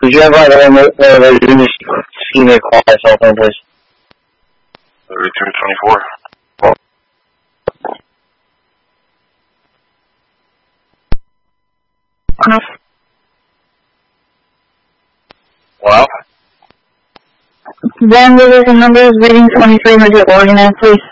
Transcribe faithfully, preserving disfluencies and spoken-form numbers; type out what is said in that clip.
Could you have one of those units see me call my cell phone, please? thirty-two twenty-four. Wow. Then with the numbers reading twenty-three hundred organized, please.